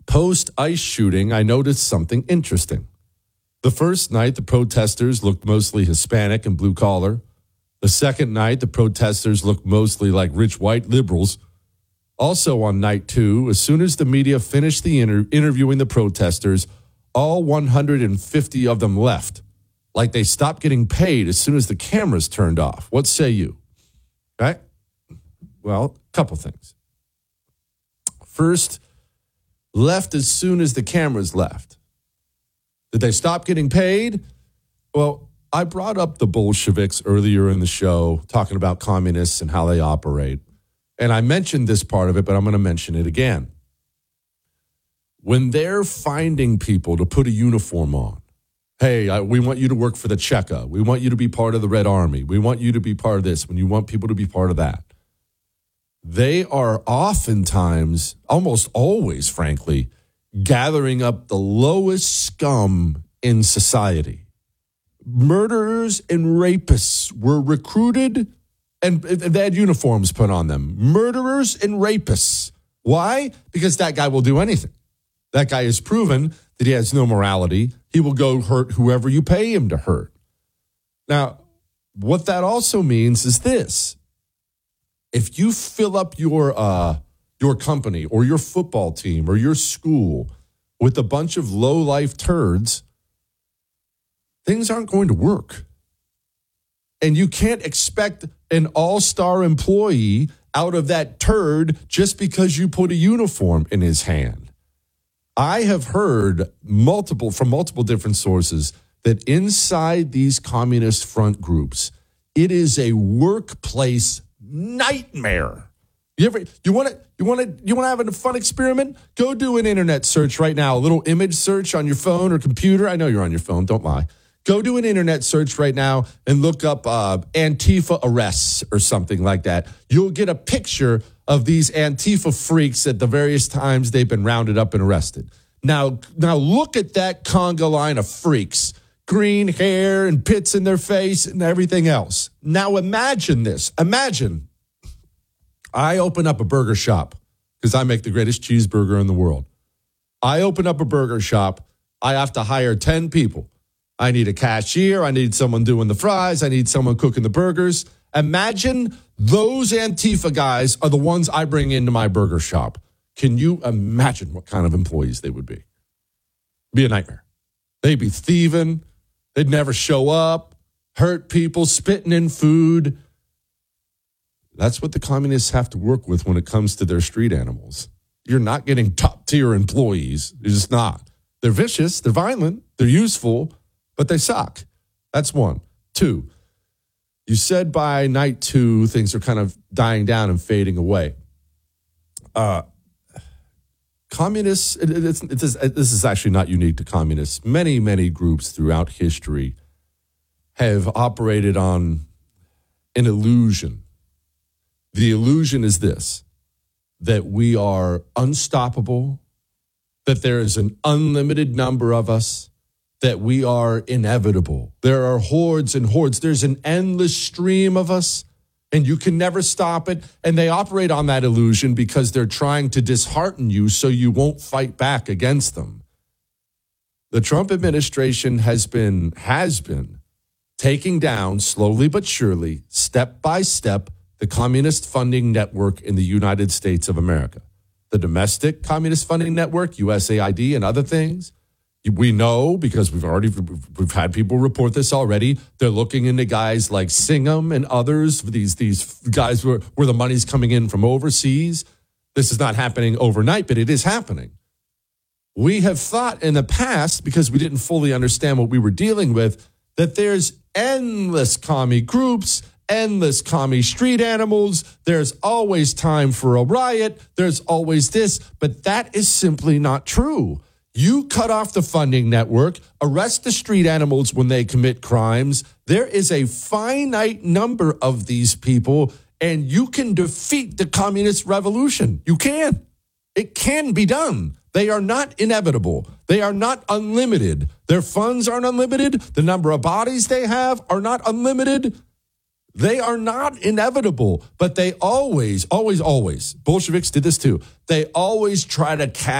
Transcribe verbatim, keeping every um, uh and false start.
Post-ICE shooting, I noticed something interesting. The first night, the protesters looked mostly Hispanic and blue-collar. The second night, the protesters looked mostly like rich white liberals. Also on night two, as soon as the media finished the inter- interviewing the protesters, all one hundred fifty of them left, like they stopped getting paid as soon as the cameras turned off. What say you? Right? Well, a couple things. First, left as soon as the cameras left. Did they stop getting paid? Well, I brought up the Bolsheviks earlier in the show, talking about communists and how they operate. And I mentioned this part of it, but I'm going to mention it again. When they're finding people to put a uniform on, hey, I, we want you to work for the Cheka. We want you to be part of the Red Army. We want you to be part of this. When you want people to be part of that. They are oftentimes, almost always, frankly, gathering up the lowest scum in society. Murderers and rapists were recruited and they had uniforms put on them. Murderers and rapists. Why? Because that guy will do anything. That guy has proven that he has no morality. He will go hurt whoever you pay him to hurt. Now, what that also means is this. If you fill up your uh, your company or your football team or your school with a bunch of low-life turds, things aren't going to work. And you can't expect an all-star employee out of that turd just because you put a uniform in his hand. I have heard multiple from multiple different sources that inside these communist front groups, it is a workplace nightmare. You ever you want to you want to you want to have a fun experiment? Go do an internet search right now, a little image search on your phone or computer. I know you're on your phone, don't lie. Go do an internet search right now and look up uh, Antifa arrests or something like that. You'll get a picture of these Antifa freaks at the various times they've been rounded up and arrested. Now, now look at that conga line of freaks. Green hair and pits in their face and everything else. Now imagine this. Imagine I open up a burger shop because I make the greatest cheeseburger in the world. I open up a burger shop. I have to hire ten people. I need a cashier. I need someone doing the fries. I need someone cooking the burgers. Imagine those Antifa guys are the ones I bring into my burger shop. Can you imagine what kind of employees they would be? Be a nightmare. They'd be thieving. They'd never show up, hurt people, spitting in food. That's what the communists have to work with when it comes to their street animals. You're not getting top-tier employees. You're just not. They're vicious. They're violent. They're useful, but they suck. That's one. Two, you said by night two, things are kind of dying down and fading away. Uh, communists, it, it's, it's, this is actually not unique to communists. Many, many groups throughout history have operated on an illusion. The illusion is this, that we are unstoppable, that there is an unlimited number of us, that we are inevitable. There are hordes and hordes. There's an endless stream of us, and you can never stop it. And they operate on that illusion because they're trying to dishearten you so you won't fight back against them. The Trump administration has been, has been taking down slowly but surely, step by step, the communist funding network in the United States of America. The domestic communist funding network, U S A I D and other things. We know because we've already we've had people report this already. They're looking into guys like Singham and others, these these guys where, where the money's coming in from overseas. This is not happening overnight, but it is happening. We have thought in the past, because we didn't fully understand what we were dealing with, that there's endless commie groups, endless commie street animals. There's always time for a riot. There's always this, but that is simply not true. You cut off the funding network, arrest the street animals when they commit crimes. There is a finite number of these people, and you can defeat the communist revolution. You can. It can be done. They are not inevitable. They are not unlimited. Their funds aren't unlimited. The number of bodies they have are not unlimited. They are not inevitable, but they always, always, always, Bolsheviks did this too. They always try to catch